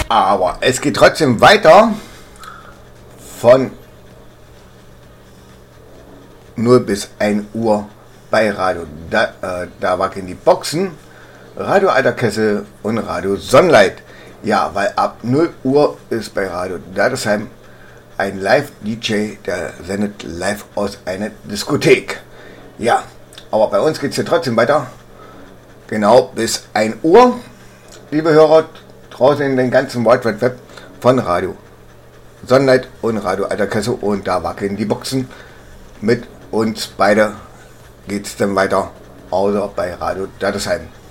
Aber es geht trotzdem weiter von 0 bis 1 Uhr bei Radio da wackeln die Boxen, Radio Alter Kessel und Radio Sonnenlight. Ja, weil ab 0 Uhr ist bei Radio Dadesheim ein Live-DJ, der sendet live aus einer Diskothek. Ja, aber bei uns geht es hier trotzdem weiter. Genau bis 1 Uhr, liebe Hörer, draußen in den ganzen World Wide Web von Radio Sonnenlight und Radio Alter Kessel, und da wackeln die Boxen. Mit uns beide geht es dann weiter, außer bei Radio Dadesheim.